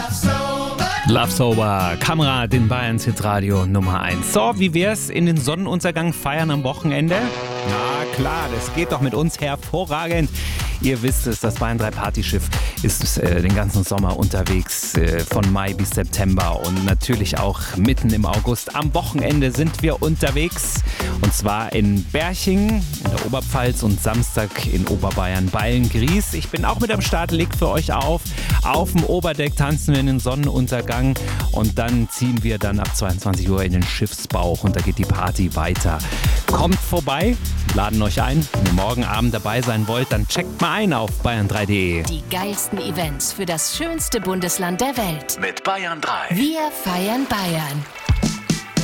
Love Sober, Kamerad in Bayerns Hitradio Nummer 1. So, wie wär's in den Sonnenuntergang feiern am Wochenende? Na klar, das geht doch mit uns hervorragend. Ihr wisst es, das Bayern 3 Partyschiff ist den ganzen Sommer unterwegs, von Mai bis September und natürlich auch mitten im August. Am Wochenende sind wir unterwegs und zwar in Berching in der Oberpfalz und Samstag in Oberbayern Beilngries. Ich bin auch mit am Start, leg für euch auf. Auf dem Oberdeck tanzen wir in den Sonnenuntergang und dann ziehen wir dann ab 22 Uhr in den Schiffsbauch und da geht die Party weiter. Kommt vorbei, laden euch ein. Wenn ihr morgen Abend dabei sein wollt, dann checkt mal ein auf bayern3.de. Die geilsten Events für das schönste Bundesland der Welt. Mit Bayern 3. Wir feiern Bayern.